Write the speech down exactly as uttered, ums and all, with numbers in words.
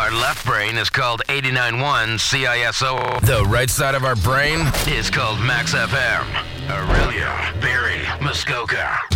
Our left brain is called eighty-nine point one C I S O. The right side of our brain is called Max F M. Aurelia, Barrie, Muskoka.